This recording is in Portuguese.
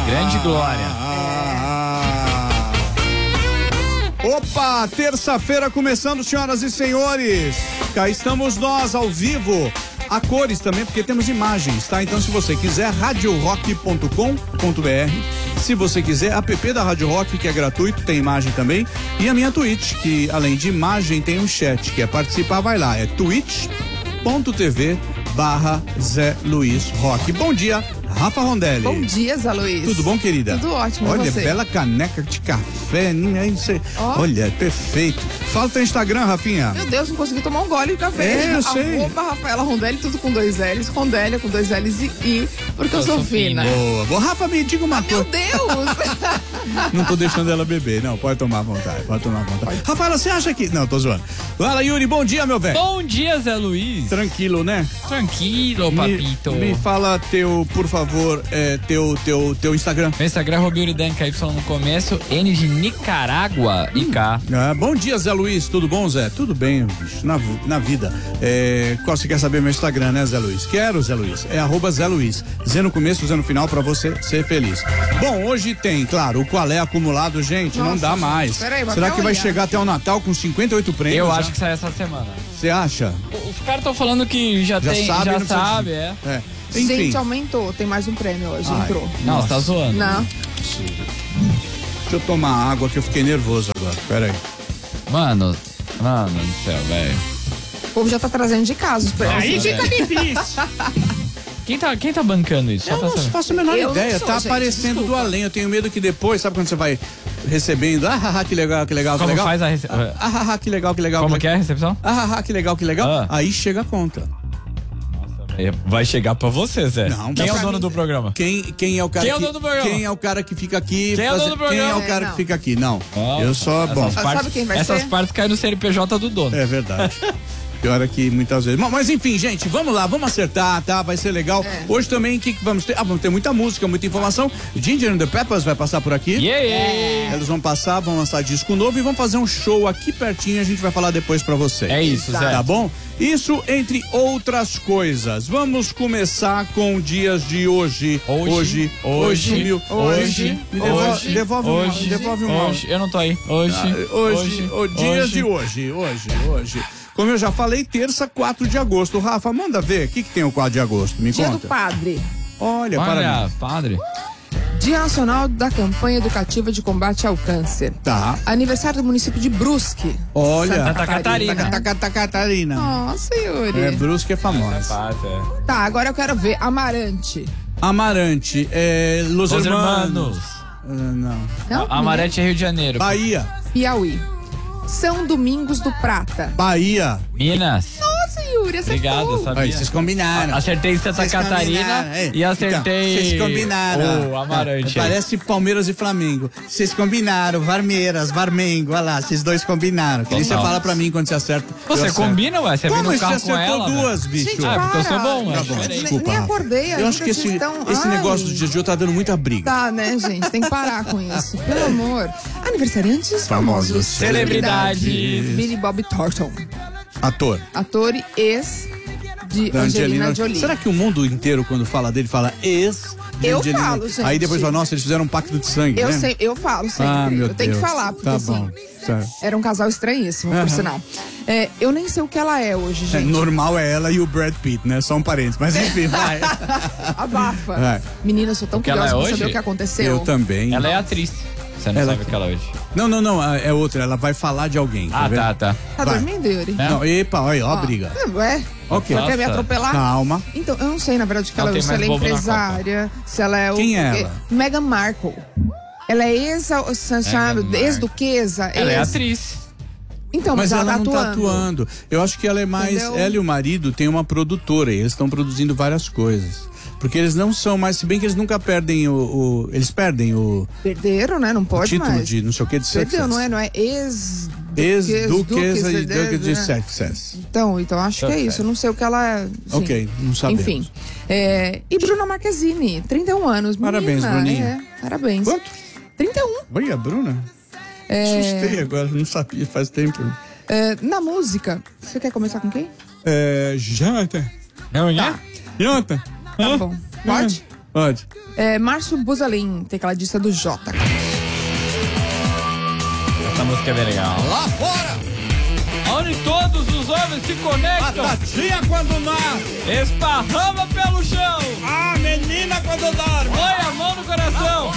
grande glória. Opa, terça-feira começando, senhoras e senhores. Cá estamos nós ao vivo. A cores também, porque temos imagens, tá? Então, se você quiser, radiorock.com.br. Se você quiser, app da Rádio Rock, que é gratuito, tem imagem também. E a minha Twitch, que além de imagem, tem um chat. Quer participar, vai lá. É twitch.tv/Zé Luiz Rock. Bom dia, Rafa Rondelli. Bom dia, Zé Luiz. Tudo bom, querida? Tudo ótimo. Olha, você? bela caneca de café. Olha, perfeito. Fala o teu Instagram, Rafinha. Meu Deus, não consegui tomar um gole de café. Eu sei. Arroba Rafaela Rondelli, tudo com 2 L's. Rondelia com 2 L's e I, porque eu sou fina. Boa. Rafa, me diga uma coisa. Meu Deus! Não tô deixando ela beber, não. Pode tomar à vontade, Rafaela, você acha que... Não, tô zoando. Fala, Yuri, bom dia, meu velho. Bom dia, Zé Luiz. Tranquilo, né? Tranquilo, papito. Me fala por favor, teu Instagram. Meu Instagram é Robiuridan, KY no começo, N de Nicarágua e K. Bom dia, Zé Luiz. Tudo bom, Zé? Tudo bem, bicho, na vida. Qual você quer saber meu Instagram, né, Zé Luiz? Quero, Zé Luiz. É @Zé Luiz. Z no começo, Z no final, pra você ser feliz. Bom, hoje tem, claro, o qual é acumulado, gente. Nossa, não dá mais. Peraí, será que vai chegar até o Natal com 58 prêmios? Eu acho que sai essa semana. Você acha? Os caras estão falando que já sabe, é. Enfim. Gente, aumentou. Tem mais um prêmio hoje, entrou. Não, você tá zoando. Não. Deixa eu tomar água que eu fiquei nervoso agora. Pera aí. Mano do céu, velho. O povo já tá trazendo de casa os prêmios. Aí fica difícil. Quem tá bancando isso? Eu não faço a menor ideia. Tá aparecendo do além. Eu tenho medo que depois, sabe quando você vai recebendo? Que legal, que legal, que Como legal. faz a recepção? Que legal, que legal. Como que é a recepção? Que legal, que legal. Aí chega a conta. Vai chegar pra você, Zé. Não, quem é o dono do programa? Quem é o cara Quem é o dono do programa? Quem é o cara que fica aqui? Quem é o dono do programa? Quem é o cara que fica aqui? Não. Eu sou bom. Sabe quem vai ser? Essas partes caem no CNPJ do dono. É verdade. Pior é que muitas vezes. Mas enfim, gente, vamos lá, vamos acertar, tá? Vai ser legal. Hoje também, o que vamos ter? Vamos ter muita música, muita informação. Ginger and the Peppers vai passar por aqui. Eles vão passar, vão lançar disco novo e vão fazer um show aqui pertinho. A gente vai falar depois pra vocês. É isso, Zé. Tá bom? Isso entre outras coisas. Vamos começar com dias de hoje. Hoje. Devolve um Hoje. Eu não tô aí. Hoje. Dias de hoje. Como eu já falei, terça, 4 de agosto. Rafa, manda ver. O que tem o 4 de agosto? Me Dia conta. do Padre. Olha, parabéns. Padre. Dia Nacional da Campanha Educativa de Combate ao Câncer. Tá. Aniversário do município de Brusque. Olha. Santa Catarina. Nossa, Yuri. Brusque é famosa. Tá, agora eu quero ver Amarante. Amarante, Los Hermanos. Não? Amarante é Rio de Janeiro. Bahia. Piauí. São Domingos do Prata. Bahia. Minas. Nossa, Yuri, acertou. Obrigado, sabia. Aí, vocês combinaram. Acertei Santa Catarina e acertei... Então, vocês combinaram. O Amarante. Parece Palmeiras e Flamengo. Vocês combinaram. Varmeiras, Varmengo. Olha lá, vocês dois combinaram. Que nem você fala pra mim quando você acerta. Você combina, ué? Você vem no carro com ela? Você duas, bicho. Gente, porque eu sou bom, Tá bom, desculpa. Nem acordei. Eu acho que esse negócio do dia de hoje tá dando muita briga. Tá, né, gente? Tem que parar com isso. Pelo amor. Aniversariantes famosos. Celebridades. Billy Bob Thornton. Ator e ex de Angelina Jolie. Será que o mundo inteiro, quando fala dele, fala ex de Eu Angelina? falo, gente. Aí depois fala, nossa, eles fizeram um pacto de sangue, né? Eu falo sempre. Meu eu tenho Deus. que falar, porque Tá bom. assim, era um casal estranhíssimo, por sinal. Eu nem sei o que ela é hoje, gente. Normal é ela e o Brad Pitt, né? Só um parênteses. Mas enfim, vai. Abafa. Vai. Menina, eu sou tão curiosa pra saber o que aconteceu. Eu também. Ela é atriz. Você não sabe o que ela é hoje. Não, é outra. Ela vai falar de alguém. Tá. Tá dormindo, Yuri? Não, epa, olha, ó a briga. Ué? Ok. Ela quer me atropelar? Calma. Então, eu não sei, na verdade, o que ela é. Se ela é empresária, se ela é o... Quem é ela? Meghan Markle. Ela é ex-duquesa. Ela é atriz. Então, Mas ela tá não tá atuando. Eu acho que ela é mais... Entendeu? Ela e o marido têm uma produtora e eles estão produzindo várias coisas. Porque eles não são mais... Se bem que eles nunca perdem eles perdem o... Perderam, né? Não pode título mais. de não sei o que de sexo. Perdeu, não é ex... Ex-duquesa e duque de né? Success. Então acho que é isso. Eu não sei o que ela é. Sim. Ok, não sabemos. Enfim. E Bruna Marquezine, 31 anos. Parabéns, Bruninha. Parabéns. Quanto? 31. Oi, a Bruna? Assustei agora, não sabia, faz tempo. Na música, você quer começar com quem? Janta. Não, Tá. Janta. Tá bom. Pode? Onde? Márcio Buzalim, tecladista do Jota. Essa música é bem legal. Lá fora! Onde todos os homens se conectam. Batatinha quando nasce. Esparrama pelo chão. A menina quando dorme. Põe a mão no coração.